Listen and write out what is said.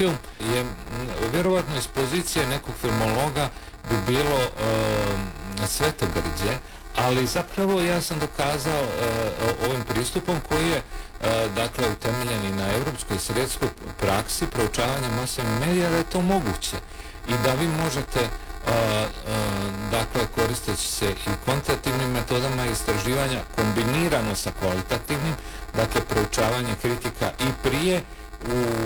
film je vjerovatno iz pozicije nekog filmologa bi bilo svetogrđe, ali zapravo ja sam dokazao ovim pristupom koji je dakle utemeljen i na europskoj i svjetskoj praksi proučavanja masovnih medija da je to moguće i da vi možete dakle koristeći se i kvantitativnim metodama istraživanja kombinirano sa kvalitativnim, dakle proučavanje kritika i prije u